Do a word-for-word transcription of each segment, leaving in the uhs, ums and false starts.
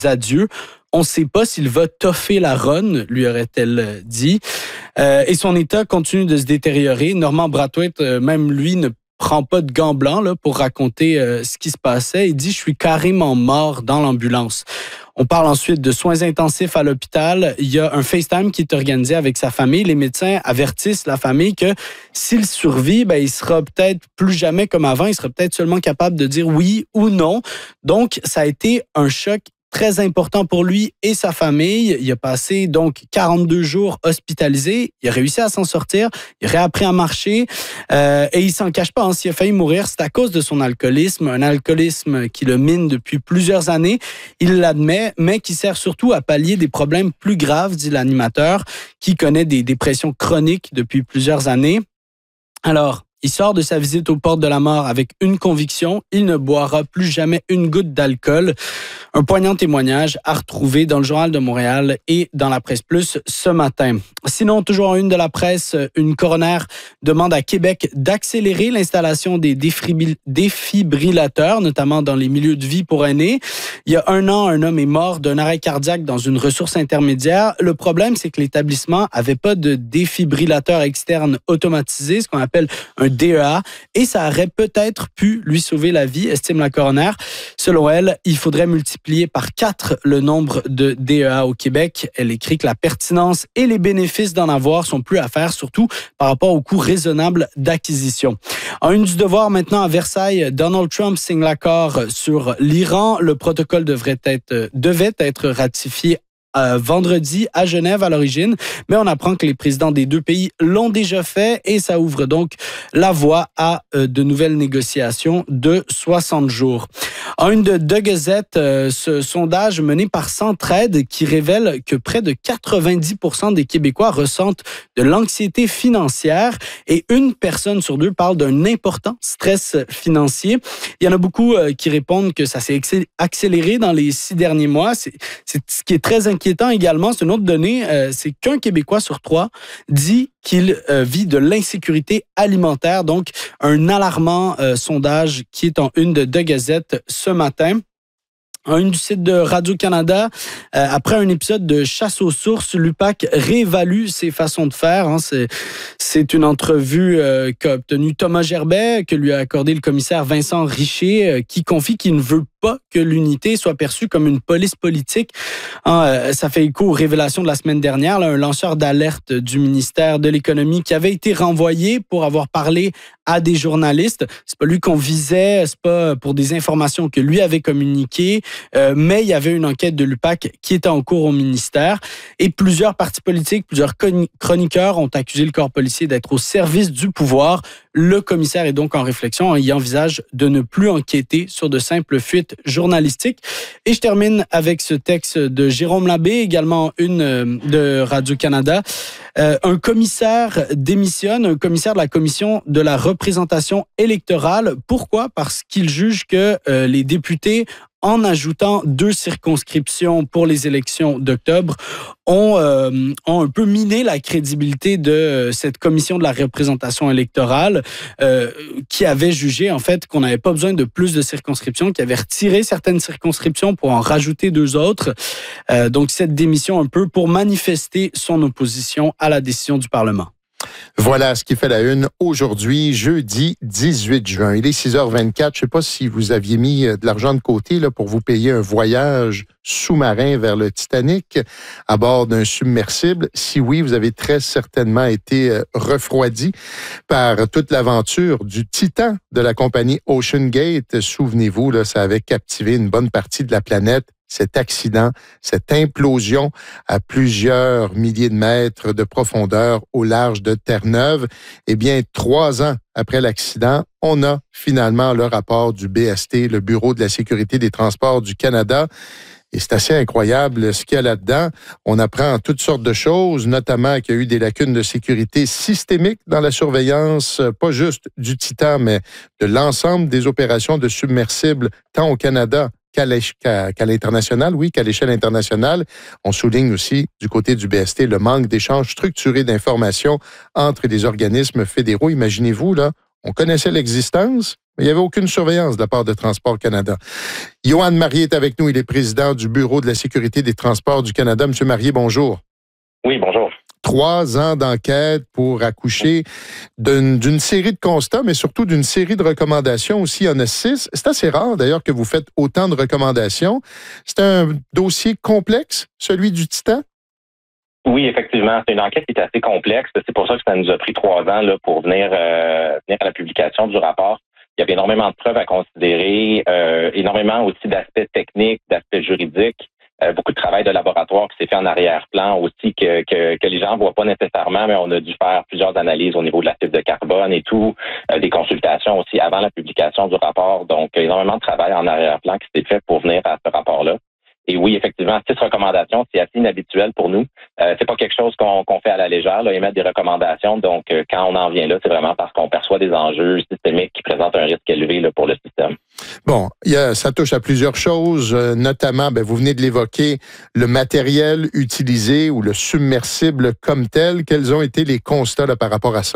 adieux. On ne sait pas s'il va toffer la run, lui aurait-elle dit. Euh, et son état continue de se détériorer. Norman Brathwaite, euh, même lui, ne prend pas de gants blancs là, pour raconter euh, ce qui se passait. Il dit « Je suis carrément mort dans l'ambulance ». On parle ensuite de soins intensifs à l'hôpital. Il y a un FaceTime qui est organisé avec sa famille. Les médecins avertissent la famille que s'il survit, ben, il sera peut-être plus jamais comme avant. Il sera peut-être seulement capable de dire oui ou non. Donc, ça a été un choc très important pour lui et sa famille. Il a passé donc quarante-deux jours hospitalisé. Il a réussi à s'en sortir. Il a réappris à marcher. Euh, et il s'en cache pas. Hein, s'il a failli mourir, c'est à cause de son alcoolisme. Un alcoolisme qui le mine depuis plusieurs années. Il l'admet, mais qui sert surtout à pallier des problèmes plus graves, dit l'animateur, qui connaît des dépressions chroniques depuis plusieurs années. Alors, il sort de sa visite aux portes de la mort avec une conviction, il ne boira plus jamais une goutte d'alcool. Un poignant témoignage à retrouver dans le Journal de Montréal et dans la Presse Plus ce matin. Sinon, toujours en une de la presse, une coroner demande à Québec d'accélérer l'installation des défibrillateurs, notamment dans les milieux de vie pour aînés. Il y a un an, un homme est mort d'un arrêt cardiaque dans une ressource intermédiaire. Le problème, c'est que l'établissement avait pas de défibrillateur externe automatisé, ce qu'on appelle un D E A, et ça aurait peut-être pu lui sauver la vie, estime la coroner. Selon elle, il faudrait multiplier par quatre le nombre de D E A au Québec. Elle écrit que la pertinence et les bénéfices d'en avoir sont plus à faire, surtout par rapport au coût raisonnable d'acquisition. En une du devoir, maintenant à Versailles, Donald Trump signe l'accord sur l'Iran. Le protocole devrait être, devait être ratifié Euh, vendredi à Genève à l'origine, mais on apprend que les présidents des deux pays l'ont déjà fait et ça ouvre donc la voie à euh, de nouvelles négociations de soixante jours. En une de The Gazette, euh, ce sondage mené par Centraide qui révèle que près de quatre-vingt-dix pour cent des Québécois ressentent de l'anxiété financière et une personne sur deux parle d'un important stress financier. Il y en a beaucoup euh, qui répondent que ça s'est accéléré dans les six derniers mois. C'est, c'est ce qui est très inquiétant. Inquiétant également, c'est une autre donnée, euh, c'est qu'un Québécois sur trois dit qu'il euh, vit de l'insécurité alimentaire. Donc, un alarmant euh, sondage qui est en une de The Gazette ce matin. En une du site de Radio-Canada, euh, après un épisode de Chasse aux sources, l'U P A C réévalue ses façons de faire. Hein. C'est, c'est une entrevue euh, qu'a obtenue Thomas Gerbet, que lui a accordé le commissaire Vincent Richer, euh, qui confie qu'il ne veut pas que l'unité soit perçue comme une police politique. Hein, euh, ça fait écho aux révélations de la semaine dernière, là, un lanceur d'alerte du ministère de l'Économie qui avait été renvoyé pour avoir parlé à des journalistes. C'est pas lui qu'on visait, c'est pas pour des informations que lui avait communiquées, euh, mais il y avait une enquête de l'U P A C qui était en cours au ministère et plusieurs partis politiques, plusieurs chroniqueurs ont accusé le corps policier d'être au service du pouvoir. Le commissaire est donc en réflexion. Il envisage de ne plus enquêter sur de simples fuites journalistiques. Et je termine avec ce texte de Jérôme Labbé, également une de Radio-Canada. Euh, un commissaire démissionne, un commissaire de la commission de la représentation électorale. Pourquoi? Parce qu'il juge que euh, les députés, en ajoutant deux circonscriptions pour les élections d'octobre, ont, euh, ont un peu miné la crédibilité de cette commission de la représentation électorale euh, qui avait jugé en fait qu'on n'avait pas besoin de plus de circonscriptions, qui avait retiré certaines circonscriptions pour en rajouter deux autres. Euh, donc cette démission un peu pour manifester son opposition à la décision du Parlement. Voilà ce qui fait la une aujourd'hui, jeudi dix-huit juin. Il est six heures vingt-quatre. Je ne sais pas si vous aviez mis de l'argent de côté là, pour vous payer un voyage sous-marin vers le Titanic à bord d'un submersible. Si oui, vous avez très certainement été refroidi par toute l'aventure du Titan de la compagnie OceanGate. Souvenez-vous, là, ça avait captivé une bonne partie de la planète. Cet accident, cette implosion à plusieurs milliers de mètres de profondeur au large de Terre-Neuve. Eh bien, trois ans après l'accident, on a finalement le rapport du B S T, le Bureau de la sécurité des transports du Canada. Et c'est assez incroyable ce qu'il y a là-dedans. On apprend toutes sortes de choses, notamment qu'il y a eu des lacunes de sécurité systémiques dans la surveillance, pas juste du Titan, mais de l'ensemble des opérations de submersibles, tant au Canada qu'à, qu'à, qu'à l'international, oui, qu'à l'échelle internationale. On souligne aussi, du côté du B S T, le manque d'échanges structurés d'informations entre les organismes fédéraux. Imaginez-vous, là, on connaissait l'existence, Il n'y avait aucune surveillance de la part de Transport Canada. Yohann Marié est avec nous. Il est président du Bureau de la sécurité des transports du Canada. Monsieur Marié, bonjour. Oui, bonjour. Trois ans d'enquête pour accoucher d'une, d'une série de constats, mais surtout d'une série de recommandations aussi. Il y en a six. C'est assez rare, d'ailleurs, que vous faites autant de recommandations. C'est un dossier complexe, celui du Titan? Oui, effectivement. C'est une enquête qui est assez complexe. C'est pour ça que ça nous a pris trois ans là, pour venir, euh, venir à la publication du rapport. Il y avait énormément de preuves à considérer, euh, énormément aussi d'aspects techniques, d'aspects juridiques. Euh, beaucoup de travail de laboratoire qui s'est fait en arrière-plan aussi que, que, que les gens ne voient pas nécessairement, mais on a dû faire plusieurs analyses au niveau de la fibre de carbone et tout, euh, des consultations aussi avant la publication du rapport. Donc, énormément de travail en arrière-plan qui s'est fait pour venir à ce rapport-là. Et oui, effectivement, six recommandations, c'est assez inhabituel pour nous. Euh, c'est pas quelque chose qu'on, qu'on fait à la légère, là, émettre des recommandations. Donc, euh, quand on en vient là, c'est vraiment parce qu'on perçoit des enjeux systémiques qui présentent un risque élevé là, pour le système. Bon, il y a, ça touche à plusieurs choses, euh, notamment, ben, vous venez de l'évoquer, le matériel utilisé ou le submersible comme tel. Quels ont été les constats là, par rapport à ça?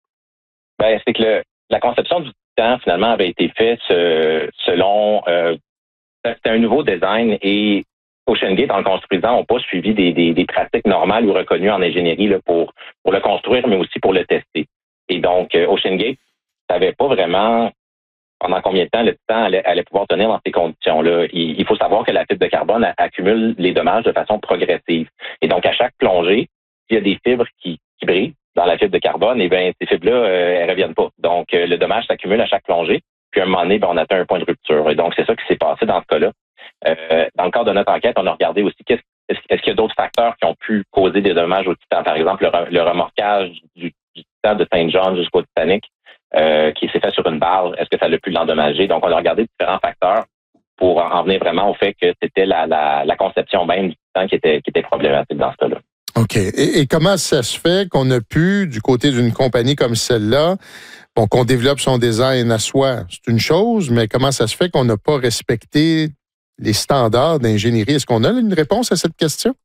Ben, c'est que le, la conception du Titan, finalement, avait été faite ce, selon... Euh, C'était un nouveau design et OceanGate, en le construisant, n'ont pas suivi des, des, des pratiques normales ou reconnues en ingénierie là, pour, pour le construire, mais aussi pour le tester. Et donc, euh, OceanGate ne savait pas vraiment pendant combien de temps le Titan allait, allait pouvoir tenir dans ces conditions-là. Il, il faut savoir que la fibre de carbone accumule les dommages de façon progressive. Et donc, à chaque plongée, s'il y a des fibres qui, qui brillent dans la fibre de carbone, et bien, ces fibres-là, euh, elles ne reviennent pas. Donc, euh, le dommage s'accumule à chaque plongée. Puis à un moment donné, ben, on atteint un point de rupture. Et donc, c'est ça qui s'est passé dans ce cas-là. Euh, dans le cadre de notre enquête, on a regardé aussi qu'est-ce, est-ce, est-ce qu'il y a d'autres facteurs qui ont pu causer des dommages au Titan. Par exemple, le, le remorquage du, du Titan de Saint John jusqu'au Titanic euh, qui s'est fait sur une barre. Est-ce que ça l'a pu l'endommager? Donc, on a regardé différents facteurs pour en venir vraiment au fait que c'était la, la, la conception même du Titan qui était, qui était problématique dans ce cas-là. OK. Et, et comment ça se fait qu'on a pu, du côté d'une compagnie comme celle-là, bon, qu'on développe son design à soi, c'est une chose, mais comment ça se fait qu'on n'a pas respecté les standards d'ingénierie? Est-ce qu'on a une réponse à cette question?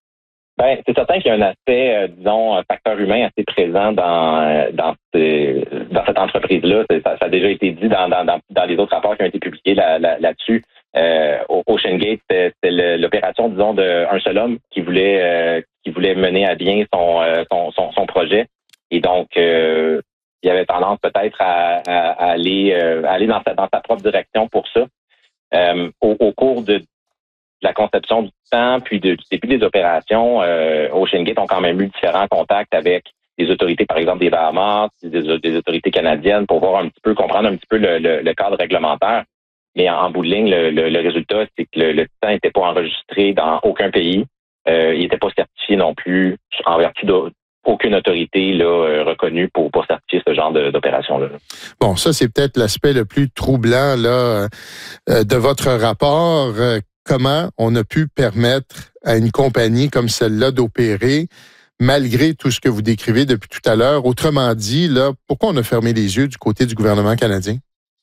Ben, c'est certain qu'il y a un aspect, euh, disons, un facteur humain assez présent dans dans, ce, dans cette entreprise-là. Ça, ça a déjà été dit dans, dans, dans les autres rapports qui ont été publiés là, là, là-dessus. Euh, OceanGate, c'était, c'était l'opération, disons, d'un seul homme qui voulait euh, qui voulait mener à bien son euh, son, son, son projet. Et donc, euh, il y avait tendance peut-être à, à, à aller euh, à aller dans sa dans sa propre direction pour ça. Euh, au, au cours de la conception du Titan, puis de, du début des opérations, euh, OceanGate ont quand même eu différents contacts avec des autorités, par exemple des Bahamas, des, des autorités canadiennes, pour voir un petit peu, comprendre un petit peu le, le, le cadre réglementaire. Mais en, en bout de ligne, le, le, le résultat, c'est que le, le Titan n'était pas enregistré dans aucun pays. Euh, il n'était pas certifié non plus en vertu d'aucune autorité là, euh, reconnue pour, pour certifier ce genre de, d'opération-là. Bon, ça, c'est peut-être l'aspect le plus troublant là, euh, de votre rapport. Euh, comment on a pu permettre à une compagnie comme celle-là d'opérer malgré tout ce que vous décrivez depuis tout à l'heure? Autrement dit, là, pourquoi on a fermé les yeux du côté du gouvernement canadien?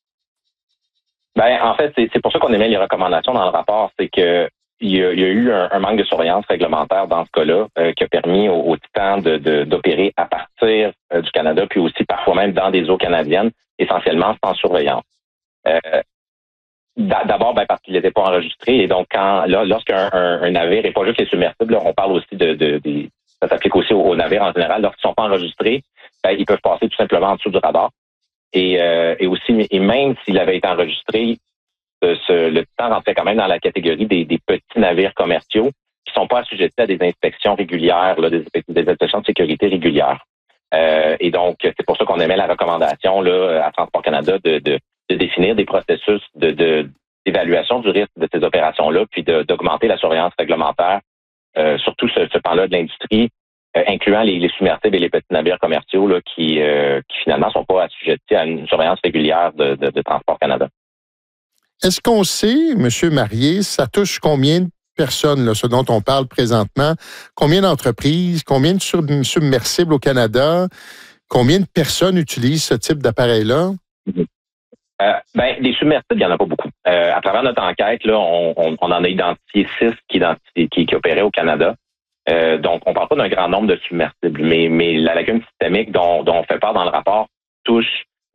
Ben, en fait, c'est, c'est pour ça qu'on émet les recommandations dans le rapport. C'est que il y a, il y a eu un, un manque de surveillance réglementaire dans ce cas-là euh, qui a permis au, au Titan de, de, d'opérer à partir euh, du Canada, puis aussi parfois même dans des eaux canadiennes, essentiellement sans surveillance. Euh, D'abord, ben, parce qu'il n'était pas enregistré. Et donc, quand là, lorsqu'un un, un navire, et pas juste les submersibles, là, on parle aussi de, de, de ça s'applique aussi aux, aux navires en général, lorsqu'ils ne sont pas enregistrés, ben, ils peuvent passer tout simplement en dessous du radar. Et, euh, et aussi, et même s'il avait été enregistré, ce, ce, le Titan rentrait quand même dans la catégorie des, des petits navires commerciaux qui sont pas assujettis à des inspections régulières, là, des, des inspections de sécurité régulières. Euh, et donc, c'est pour ça qu'on émet la recommandation là, à Transport Canada de, de de définir des processus de, de, d'évaluation du risque de ces opérations-là, puis de, d'augmenter la surveillance réglementaire, euh, surtout ce, ce pan-là de l'industrie, euh, incluant les, les submersibles et les petits navires commerciaux là, qui, euh, qui finalement sont pas assujettis à une surveillance régulière de, de, de Transport Canada. Est-ce qu'on sait, M. Marié, ça touche combien de personnes, là, ce dont on parle présentement? Combien d'entreprises? Combien de submersibles au Canada? Combien de personnes utilisent ce type d'appareil-là? Mm-hmm. Euh, ben, des submersibles, il n'y en a pas beaucoup. Euh, à travers notre enquête, là, on, on, on en a identifié six qui, qui, qui opéraient au Canada. Euh, donc, on ne parle pas d'un grand nombre de submersibles, mais, mais la lacune systémique dont, dont on fait part dans le rapport touche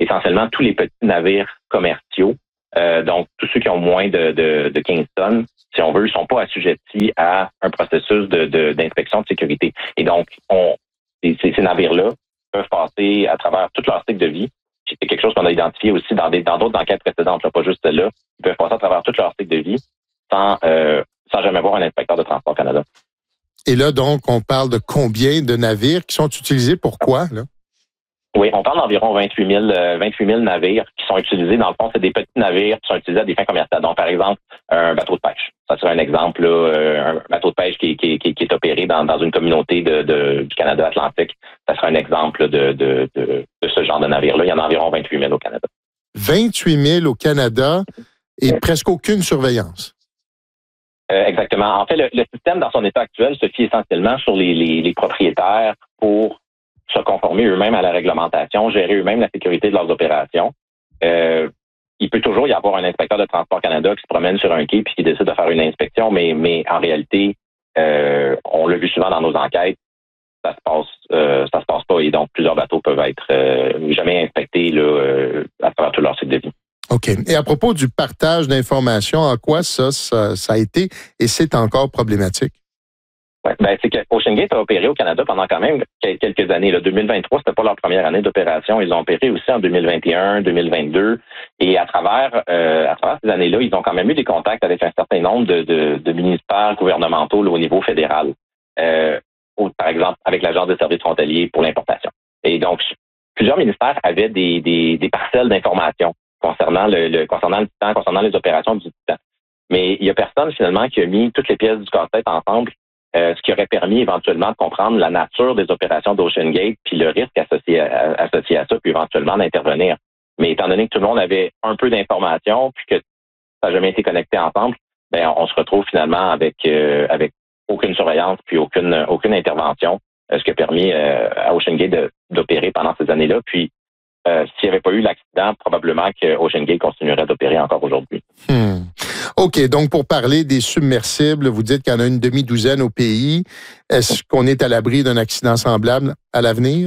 essentiellement tous les petits navires commerciaux. Euh, donc, tous ceux qui ont moins de, de, de quinze tonnes, si on veut, ne sont pas assujettis à un processus de, de, d'inspection de sécurité. Et donc, on, ces, ces navires-là peuvent passer à travers tout leur cycle de vie. C'est quelque chose qu'on a identifié aussi dans, des, dans d'autres enquêtes précédentes, là, pas juste celle-là. Ils peuvent passer à travers tout leur cycle de vie sans, euh, sans jamais voir un inspecteur de Transport Canada. Et là, donc, on parle de combien de navires qui sont utilisés? Pourquoi, là? Oui, on parle d'environ vingt-huit mille, euh, vingt-huit mille navires qui sont utilisés. Dans le fond, c'est des petits navires qui sont utilisés à des fins commerciales. Donc, par exemple, un bateau de pêche. Ça serait un exemple, là, euh, un bateau de pêche qui, qui, qui, qui est opéré dans, dans une communauté de, de, du Canada Atlantique. Ça serait un exemple de, de, de, de ce genre de navire-là. Il y en a environ vingt-huit mille au Canada. vingt-huit mille au Canada et oui. Presque aucune surveillance. Euh, exactement. En fait, le, le système dans son état actuel se fie essentiellement sur les, les, les propriétaires pour se conformer eux-mêmes à la réglementation, gérer eux-mêmes la sécurité de leurs opérations. Euh, il peut toujours y avoir un inspecteur de Transport Canada qui se promène sur un quai puis qui décide de faire une inspection, mais, mais en réalité, euh, on l'a vu souvent dans nos enquêtes, ça se passe, euh, ça se passe pas et donc plusieurs bateaux peuvent être euh, jamais inspectés là, euh, à travers tout leur cycle de vie. OK. Et à propos du partage d'informations, en quoi ça, ça, ça a été et c'est encore problématique? Ouais, ben c'est que OceanGate a opéré au Canada pendant quand même quelques années. Le deux mille vingt-trois, c'était pas leur première année d'opération. Ils ont opéré aussi en deux mille vingt et un, deux mille vingt-deux. Et à travers euh, à travers ces années-là, ils ont quand même eu des contacts avec un certain nombre de, de, de ministères gouvernementaux là, au niveau fédéral. Euh, ou, par exemple, avec l'Agence des services frontaliers pour l'importation. Et donc, plusieurs ministères avaient des, des, des parcelles d'informations concernant le, le concernant le Titan, concernant les opérations du Titan. Mais il y a personne finalement qui a mis toutes les pièces du casse-tête ensemble. Euh, ce qui aurait permis éventuellement de comprendre la nature des opérations d'OceanGate puis le risque associé à, associé à ça, puis éventuellement d'intervenir. Mais étant donné que tout le monde avait un peu d'informations puis que ça n'a jamais été connecté ensemble, ben on, on se retrouve finalement avec euh, avec aucune surveillance puis aucune aucune intervention, euh, ce qui a permis euh, à OceanGate de, d'opérer pendant ces années-là. Puis euh, s'il n'y avait pas eu l'accident, probablement que OceanGate continuerait d'opérer encore aujourd'hui. Hmm. OK. Donc, pour parler des submersibles, vous dites qu'il y en a une demi-douzaine au pays. Est-ce qu'on est à l'abri d'un accident semblable à l'avenir?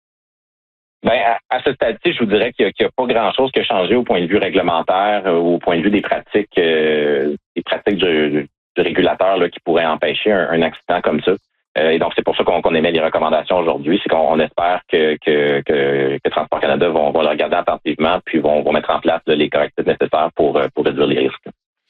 Ben, à, à ce stade-ci, je vous dirais qu'il n'y a, a pas grand-chose qui a changé au point de vue réglementaire, euh, au point de vue des pratiques, euh, des pratiques du, du régulateur là, qui pourraient empêcher un, un accident comme ça. Euh, et donc, c'est pour ça qu'on, qu'on émet les recommandations aujourd'hui. C'est qu'on on espère que, que, que, que Transport Canada vont, vont le regarder attentivement puis vont, vont mettre en place là, les correctifs nécessaires pour, pour réduire les risques.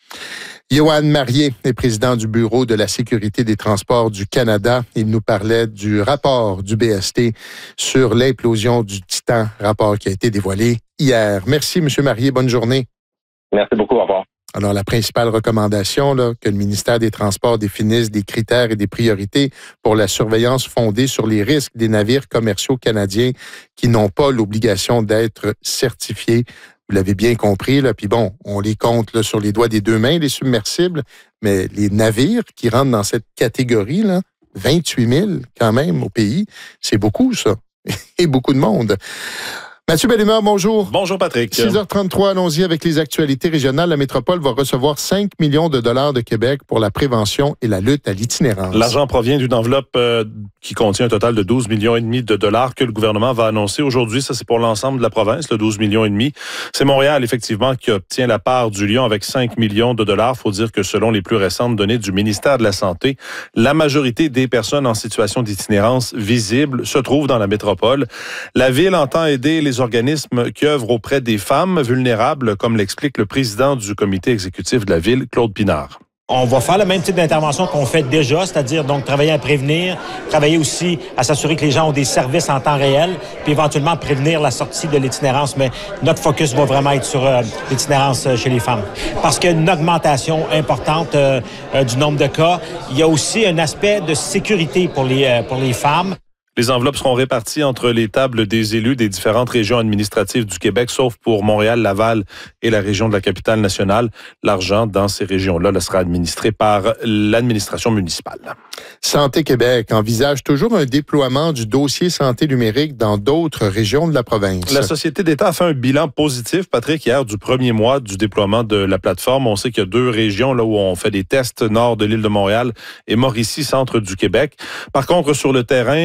Yohann Marié est président du Bureau de la sécurité des transports du Canada. Il nous parlait du rapport du B S T sur l'implosion du Titan, rapport qui a été dévoilé hier. Merci, M. Marié. Bonne journée. Merci beaucoup. Au revoir. Alors, la principale recommandation, là, que le ministère des Transports définisse des critères et des priorités pour la surveillance fondée sur les risques des navires commerciaux canadiens qui n'ont pas l'obligation d'être certifiés. Vous l'avez bien compris, là. Puis bon, on les compte là, sur les doigts des deux mains, les submersibles, mais les navires qui rentrent dans cette catégorie, là, vingt-huit mille quand même au pays, c'est beaucoup, ça. Et beaucoup de monde. Mathieu Bellemare, bonjour. Bonjour, Patrick. six heures trente-trois, allons-y avec les actualités régionales. La métropole va recevoir cinq millions de dollars de Québec pour la prévention et la lutte à l'itinérance. L'argent provient d'une enveloppe euh, qui contient un total de douze millions et demi de dollars que le gouvernement va annoncer aujourd'hui. Ça, c'est pour l'ensemble de la province, le douze millions et demi. C'est Montréal, effectivement, qui obtient la part du lion avec cinq millions de dollars. Faut dire que selon les plus récentes données du ministère de la Santé, la majorité des personnes en situation d'itinérance visible se trouvent dans la métropole. La ville entend aider les organismes qui œuvrent auprès des femmes vulnérables, comme l'explique le président du comité exécutif de la ville, Claude Pinard. On va faire le même type d'intervention qu'on fait déjà, c'est-à-dire donc travailler à prévenir, travailler aussi à s'assurer que les gens ont des services en temps réel, puis éventuellement prévenir la sortie de l'itinérance. Mais notre focus va vraiment être sur euh, l'itinérance chez les femmes. Parce qu'il y a une augmentation importante euh, euh, du nombre de cas. Il y a aussi un aspect de sécurité pour les, euh, pour les femmes. Les enveloppes seront réparties entre les tables des élus des différentes régions administratives du Québec, sauf pour Montréal, Laval et la région de la capitale nationale. L'argent dans ces régions-là là, sera administré par l'administration municipale. Santé Québec envisage toujours un déploiement du dossier santé numérique dans d'autres régions de la province. La Société d'État a fait un bilan positif, Patrick, hier du premier mois du déploiement de la plateforme. On sait qu'il y a deux régions là où on fait des tests, nord de l'île de Montréal et Mauricie, centre du Québec. Par contre, sur le terrain, les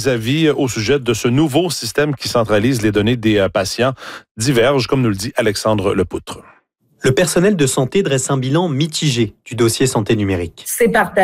les avis au sujet de ce nouveau système qui centralise les données des patients divergent, comme nous le dit Alexandre Lepoutre. Le personnel de santé dresse un bilan mitigé du dossier santé numérique. C'est partagé.